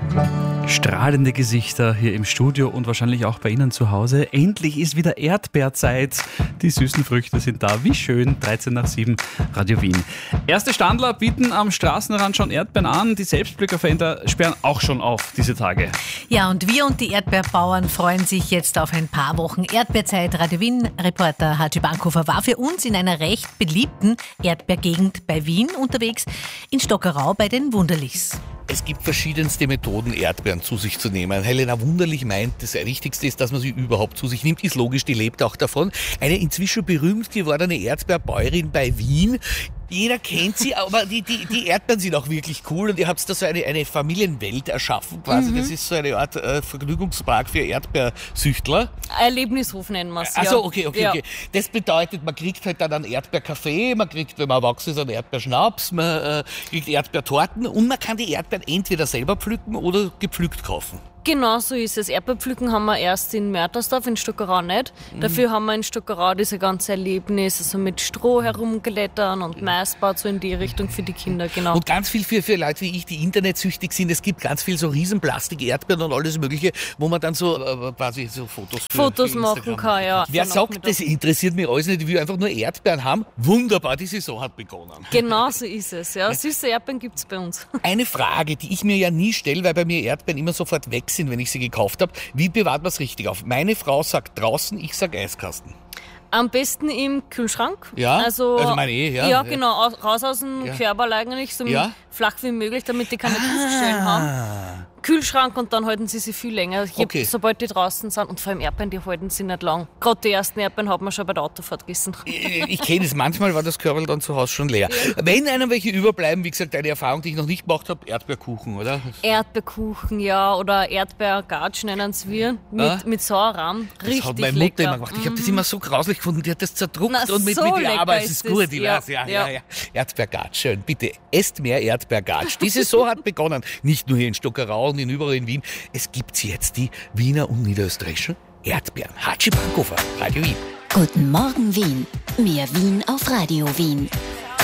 Strahlende Gesichter hier im Studio und wahrscheinlich auch bei Ihnen zu Hause. Endlich ist wieder Erdbeerzeit. Die süßen Früchte sind da. Wie schön. 7:13, Radio Wien. Erste Standler bieten am Straßenrand schon Erdbeeren an. Die Selbstpflückervereine sperren auch schon auf diese Tage. Ja, und wir und die Erdbeerbauern freuen sich jetzt auf ein paar Wochen Erdbeerzeit. Radio Wien-Reporter Haji Bankhofer war für uns in einer recht beliebten Erdbeergegend bei Wien unterwegs, in Stockerau bei den Wunderlichs. Es gibt verschiedenste Methoden, Erdbeeren zu sich zu nehmen. Helena Wunderlich meint, das Wichtigste ist, dass man sie überhaupt zu sich nimmt. Ist logisch, die lebt auch davon. Eine inzwischen berühmt gewordene Erdbeerbäuerin bei Wien. Jeder kennt sie, aber die Erdbeeren sind auch wirklich cool und ihr habt da so eine Familienwelt erschaffen quasi. Das ist so eine Art Vergnügungspark für Erdbeersüchtler. Erlebnishof nennen wir es. Achso, okay. Das bedeutet, man kriegt halt dann einen Erdbeerkaffee, man kriegt, wenn man erwachsen ist, einen Erdbeerschnaps, man kriegt Erdbeertorten und man kann die Erdbeeren entweder selber pflücken oder gepflückt kaufen. Genau so ist es. Erdbeerpflücken haben wir erst in Mörtersdorf, in Stockerau nicht. Dafür haben wir in Stockerau diese ganze Erlebnis, also mit Stroh herumgelettern und Maisbad, so in die Richtung für die Kinder, genau. Und ganz viel für Leute wie ich, die internetsüchtig sind, es gibt ganz viel so Riesenplastik-Erdbeeren und alles mögliche, wo man dann so quasi so Fotos machen kann, ja. Wer sagt, das interessiert mich alles nicht, ich will einfach nur Erdbeeren haben. Wunderbar, die Saison hat begonnen. Genau so ist es, ja. Süße Erdbeeren gibt es bei uns. Eine Frage, die ich mir ja nie stelle, weil bei mir Erdbeeren immer sofort weg sind, wenn ich sie gekauft habe. Wie bewahrt man es richtig auf? Meine Frau sagt draußen, ich sage Eiskasten. Am besten im Kühlschrank. Ja, also meine ja. Ja, genau, raus aus dem Körper eigentlich, so flach wie möglich, damit die keine Duftstellen haben. Kühlschrank und dann halten sie sich viel länger, sobald die draußen sind. Und vor allem Erdbeeren, die halten sie nicht lang. Gerade die ersten Erdbeeren hat man schon bei der Autofahrt gegessen. Ich kenne es, manchmal war das Körperl dann zu Hause schon leer. Ja. Wenn einem welche überbleiben, wie gesagt, eine Erfahrung, die ich noch nicht gemacht habe, Erdbeerkuchen, oder? Erdbeerkuchen, ja, oder Erdbeergatsch nennen es wir, mit Sauerrahm. Richtig das hat meine Mutter lecker. immer gemacht. Ich habe das immer so grauslich gefunden, die hat das zerdruckt und mit so aber es ist gut, ich weiß, ja. Erdbeergatsch, schön, bitte, esst mehr Erdbeergatsch. Die Saison hat begonnen, nicht nur hier in Stockerau und überall in Wien. Es gibt jetzt die Wiener und niederösterreichischen Erdbeeren. Haji Bankhofer, Radio Wien. Guten Morgen Wien. Mehr Wien auf Radio Wien.